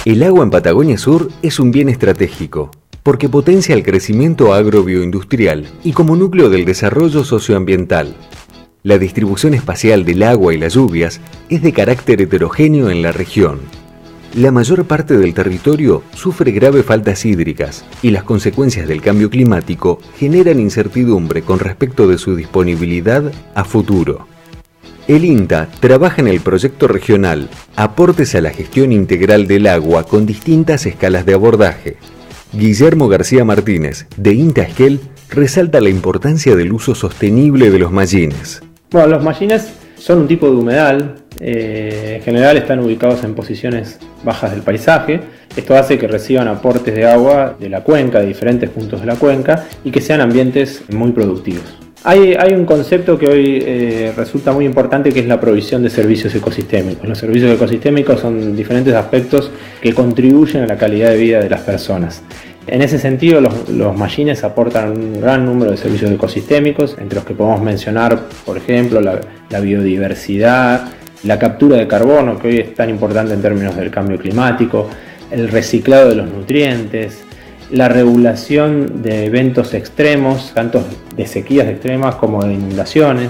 El agua en Patagonia Sur es un bien estratégico, porque potencia el crecimiento agrobioindustrial y como núcleo del desarrollo socioambiental. La distribución espacial del agua y las lluvias es de carácter heterogéneo en la región. La mayor parte del territorio sufre graves faltas hídricas y las consecuencias del cambio climático generan incertidumbre con respecto de su disponibilidad a futuro. El INTA trabaja en el proyecto regional Aportes a la gestión integral del agua con distintas escalas de abordaje. Guillermo García Martínez, de INTA Esquel, resalta la importancia del uso sostenible de los mallines. Bueno, los mallines son un tipo de humedal, en general están ubicados en posiciones bajas del paisaje. Esto hace que reciban aportes de agua de la cuenca, de diferentes puntos de la cuenca, y que sean ambientes muy productivos. Hay un concepto que hoy resulta muy importante, que es la provisión de servicios ecosistémicos. Los servicios ecosistémicos son diferentes aspectos que contribuyen a la calidad de vida de las personas. En ese sentido, los mallines aportan un gran número de servicios ecosistémicos, entre los que podemos mencionar, por ejemplo, la biodiversidad, la captura de carbono, que hoy es tan importante en términos del cambio climático, el reciclado de los nutrientes, la regulación de eventos extremos, tanto de sequías extremas como de inundaciones,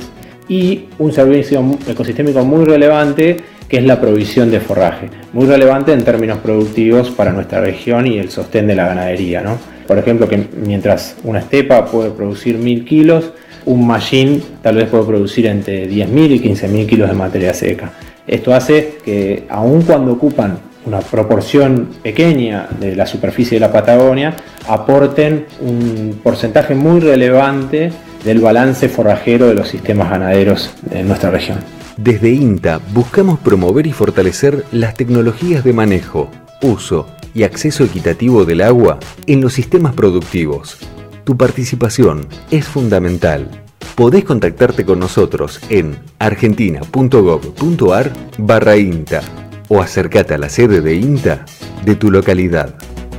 y un servicio ecosistémico muy relevante, que es la provisión de forraje, muy relevante en términos productivos para nuestra región y el sostén de la ganadería, ¿no? Por ejemplo, que mientras una estepa puede producir 1000 kilos, un mallín tal vez puede producir entre 10.000 y 15.000 kilos de materia seca. Esto hace que, aun cuando ocupan una proporción pequeña de la superficie de la Patagonia, aporten un porcentaje muy relevante del balance forrajero de los sistemas ganaderos de nuestra región. Desde INTA buscamos promover y fortalecer las tecnologías de manejo, uso y acceso equitativo del agua en los sistemas productivos. Tu participación es fundamental. Podés contactarte con nosotros en argentina.gov.ar/INTA o acércate a la sede de INTA de tu localidad.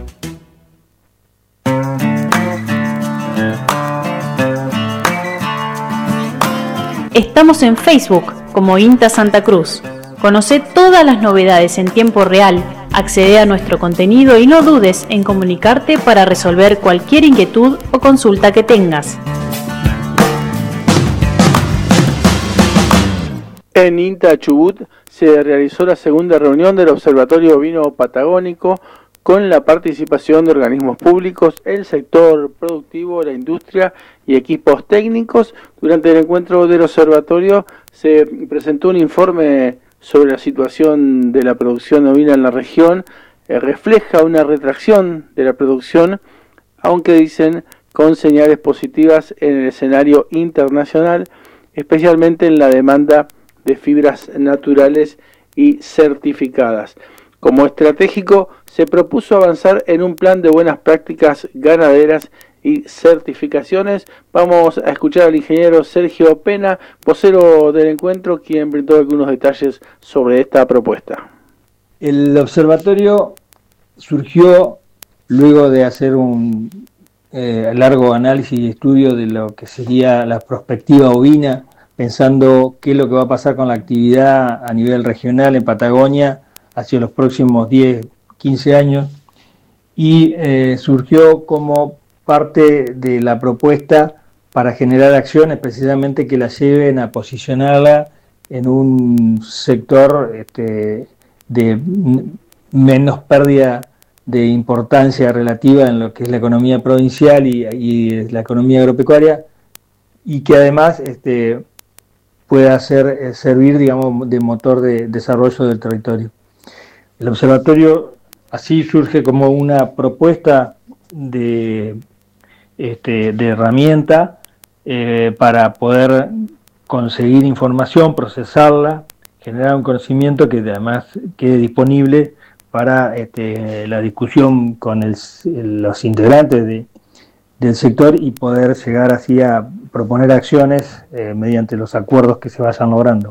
Estamos en Facebook como INTA Santa Cruz. Conoce todas las novedades en tiempo real, accede a nuestro contenido y no dudes en comunicarte para resolver cualquier inquietud o consulta que tengas. En INTA Chubut se realizó la segunda reunión del Observatorio Ovino Patagónico con la participación de organismos públicos, el sector productivo, la industria y equipos técnicos. Durante el encuentro del observatorio se presentó un informe sobre la situación de la producción ovina en la región. Refleja una retracción de la producción, aunque dicen con señales positivas en el escenario internacional, especialmente en la demanda de fibras naturales y certificadas. Como estratégico, se propuso avanzar en un plan de buenas prácticas ganaderas y certificaciones. Vamos a escuchar al ingeniero Sergio Pena, vocero del encuentro, quien brindó algunos detalles sobre esta propuesta. El observatorio surgió luego de hacer un largo análisis y estudio de lo que sería la prospectiva ovina, pensando qué es lo que va a pasar con la actividad a nivel regional en Patagonia hacia los próximos 10, 15 años, y surgió como parte de la propuesta para generar acciones precisamente que la lleven a posicionarla en un sector de menos pérdida de importancia relativa en lo que es la economía provincial y la economía agropecuaria, y que además pueda servir, digamos, de motor de desarrollo del territorio. El observatorio así surge como una propuesta de herramienta para poder conseguir información, procesarla, generar un conocimiento que además quede disponible para la discusión con los integrantes del sector y poder llegar así a proponer acciones mediante los acuerdos que se vayan logrando.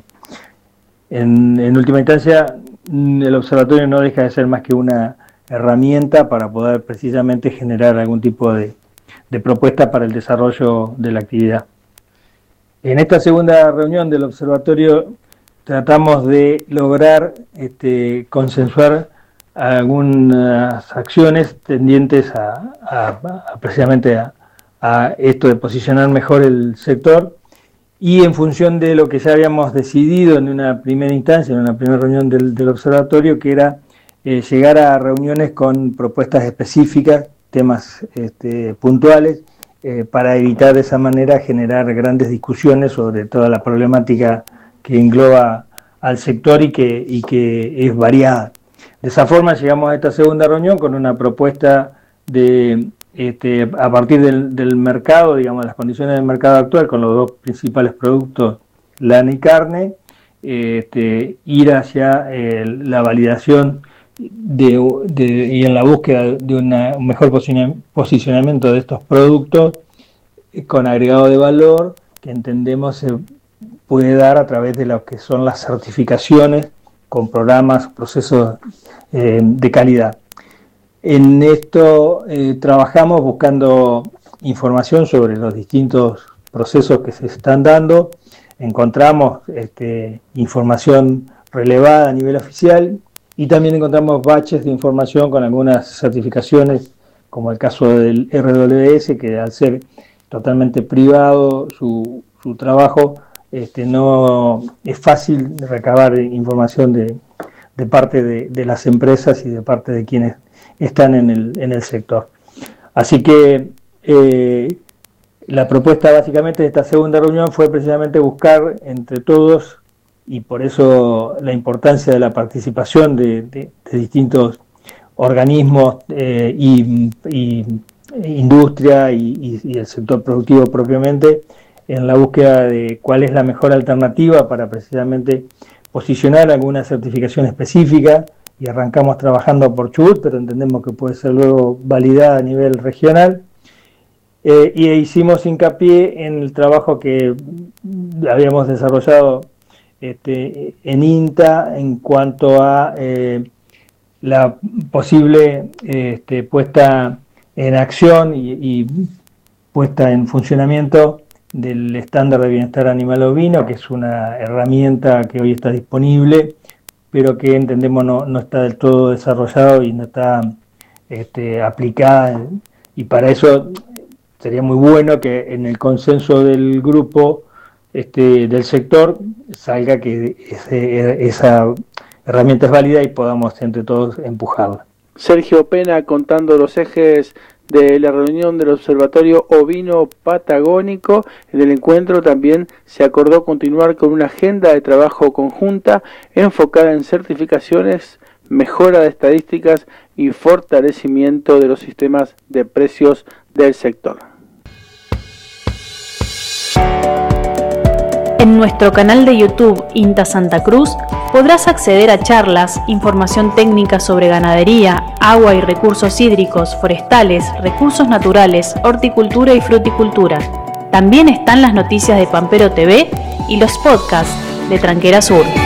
En última instancia, el observatorio no deja de ser más que una herramienta para poder precisamente generar algún tipo de propuesta para el desarrollo de la actividad. En esta segunda reunión del observatorio tratamos de lograr consensuar algunas acciones tendientes precisamente a esto de posicionar mejor el sector, y en función de lo que ya habíamos decidido en una primera instancia, en una primera reunión del observatorio, que era llegar a reuniones con propuestas específicas, temas puntuales, para evitar de esa manera generar grandes discusiones sobre toda la problemática que engloba al sector y que es variada. De esa forma llegamos a esta segunda reunión con una propuesta de, a partir del mercado, digamos, las condiciones del mercado actual, con los dos principales productos, lana y carne, ir hacia la validación y en la búsqueda de un mejor posicionamiento de estos productos con agregado de valor que entendemos se puede dar a través de lo que son las certificaciones con programas, procesos de calidad. En esto trabajamos buscando información sobre los distintos procesos que se están dando. Encontramos información relevada a nivel oficial y también encontramos baches de información con algunas certificaciones, como el caso del RWS, que al ser totalmente privado su trabajo, no es fácil recabar información de parte de las empresas y de parte de quienes están en el sector. Así que la propuesta básicamente de esta segunda reunión fue precisamente buscar entre todos, y por eso la importancia de la participación de distintos organismos y industria y el sector productivo propiamente, en la búsqueda de cuál es la mejor alternativa para precisamente posicionar alguna certificación específica, y arrancamos trabajando por Chubut, pero entendemos que puede ser luego validada a nivel regional, y hicimos hincapié en el trabajo que habíamos desarrollado en INTA en cuanto a la posible puesta en acción y puesta en funcionamiento del estándar de bienestar animal ovino, que es una herramienta que hoy está disponible, pero que entendemos no está del todo desarrollado y no está aplicada, y para eso sería muy bueno que en el consenso del grupo del sector salga que esa herramienta es válida y podamos entre todos empujarla. Sergio Pena contando los ejes de la reunión del Observatorio Ovino Patagónico. En el encuentro también se acordó continuar con una agenda de trabajo conjunta enfocada en certificaciones, mejora de estadísticas y fortalecimiento de los sistemas de precios del sector. En nuestro canal de YouTube INTA Santa Cruz podrás acceder a charlas, información técnica sobre ganadería, agua y recursos hídricos, forestales, recursos naturales, horticultura y fruticultura. También están las noticias de Pampero TV y los podcasts de Tranquera Sur.